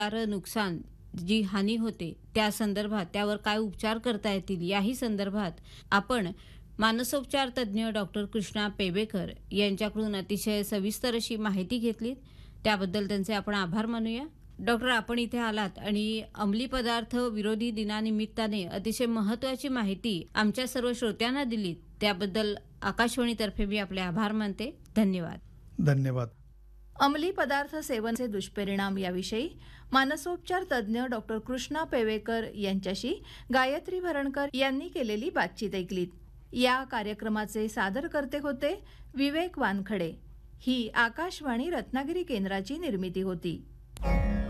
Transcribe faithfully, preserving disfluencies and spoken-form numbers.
सारं नुकसान, जी हानी होते त्या संदर्भात त्यावर काय उपचार करता येतील याही संदर्भात आपण मानसोपचार तज्ज्ञ डॉक्टर कृष्णा पेबेकर यांच्याकडून अतिशय सविस्तर अशी माहिती घेतली. त्याबद्दल त्यांचे आपण आभार मानूया. डॉक्टर, आपण इथे आलात आणि अंमली पदार्थ विरोधी दिनानिमित्ताने अतिशय महत्त्वाची माहिती आमच्या सर्व श्रोत्यांना दिली. त्याबद्दल आकाशवाणीतर्फे मी आपले आभार मानते. धन्यवाद. धन्यवाद. अंमली पदार्थ सेवनचे दुष्परिणाम याविषयी मानसोपचार तज्ज्ञ डॉक्टर कृष्णा पेवेकर यांच्याशी गायत्री भरणकर यांनी केलेली बातचीत ऐकलीत. या कार्यक्रमाचे सादरकर्ते होते विवेक वानखडे. ही आकाशवाणी रत्नागिरी केंद्राची निर्मिती होती.